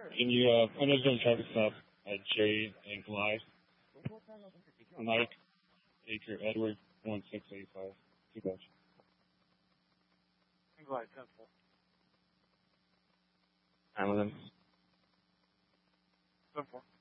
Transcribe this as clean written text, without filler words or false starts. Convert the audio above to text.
Can you put us on traffic stop at J and Glide? Mike, Baker, Edward, 1685. Too much. Glide, 10-4. Hamilton. 10-4.